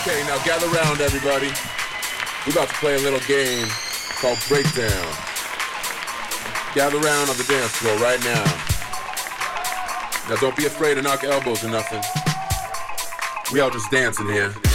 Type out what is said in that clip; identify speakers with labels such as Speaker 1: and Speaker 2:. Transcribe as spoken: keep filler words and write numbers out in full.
Speaker 1: Okay, now gather round, everybody. We're about to play a little game called Breakdown. Gather round on the dance floor right now. Now don't be afraid to knock elbows or nothing. We all just dancing here.